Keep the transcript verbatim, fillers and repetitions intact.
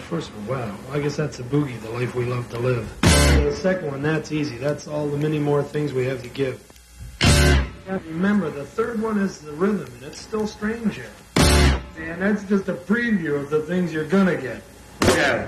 first one, wow. I guess that's a boogie, the life we love to live. And the second one, that's easy. That's all the many more things we have to give. And remember, the third one is the rhythm, and it's still strange yet. And that's just a preview of the things you're gonna get. Yeah.